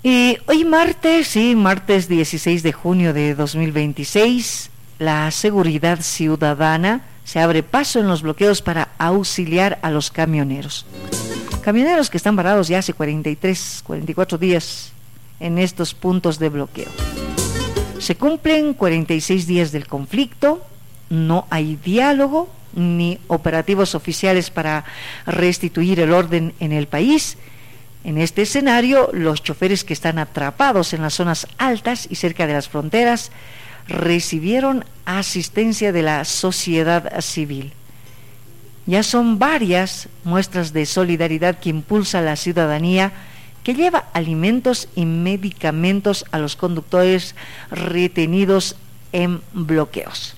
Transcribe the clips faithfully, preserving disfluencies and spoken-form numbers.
Y hoy martes, sí, martes dieciséis de junio de dos mil veintiséis, la seguridad ciudadana se abre paso en los bloqueos para auxiliar a los camioneros. Camioneros que están varados ya hace cuarenta y tres, cuarenta y cuatro días en estos puntos de bloqueo. Se cumplen cuarenta y seis días del conflicto, no hay diálogo ni operativos oficiales para restituir el orden en el país. En este escenario, los choferes que están atrapados en las zonas altas y cerca de las fronteras recibieron asistencia de la sociedad civil. Ya son varias muestras de solidaridad que impulsa la ciudadanía, que lleva alimentos y medicamentos a los conductores retenidos en bloqueos.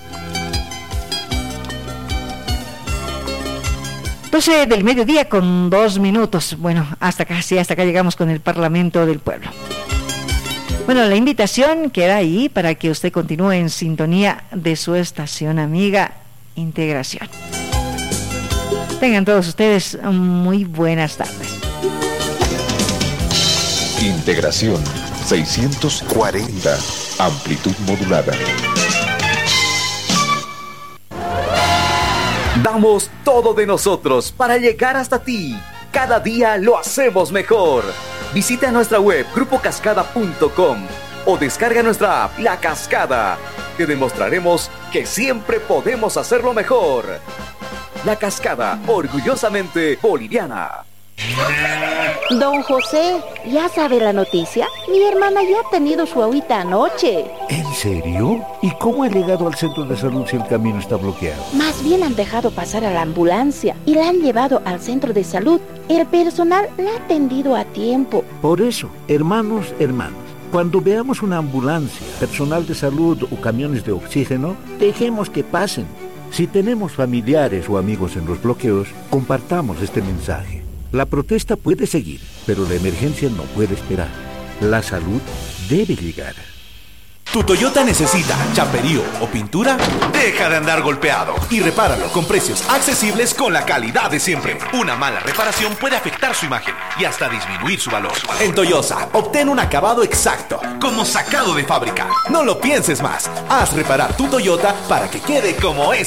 doce del mediodía con dos minutos. Bueno, hasta acá, sí, hasta acá llegamos con el Parlamento del Pueblo. Bueno, la invitación queda ahí para que usted continúe en sintonía de su estación amiga Integración. Tengan todos ustedes muy buenas tardes. Integración seiscientos cuarenta, amplitud modulada. Damos todo de nosotros para llegar hasta ti. Cada día lo hacemos mejor. Visita nuestra web grupo cascada punto com o descarga nuestra app La Cascada. Te demostraremos que siempre podemos hacerlo mejor. La Cascada, orgullosamente boliviana. Don José, ¿ya sabe la noticia? Mi hermana ya ha tenido su agüita anoche. ¿En serio? ¿Y cómo ha llegado al centro de salud si el camino está bloqueado? Más bien han dejado pasar a la ambulancia y la han llevado al centro de salud. El personal la ha atendido a tiempo. Por eso, hermanos, hermanos, cuando veamos una ambulancia, personal de salud o camiones de oxígeno, dejemos que pasen. Si tenemos familiares o amigos en los bloqueos, compartamos este mensaje. La protesta puede seguir, pero la emergencia no puede esperar. La salud debe llegar. ¿Tu Toyota necesita chaperío o pintura? Deja de andar golpeado y repáralo con precios accesibles con la calidad de siempre. Una mala reparación puede afectar su imagen y hasta disminuir su valor. En Toyosa, obtén un acabado exacto, como sacado de fábrica. No lo pienses más. Haz reparar tu Toyota para que quede como es.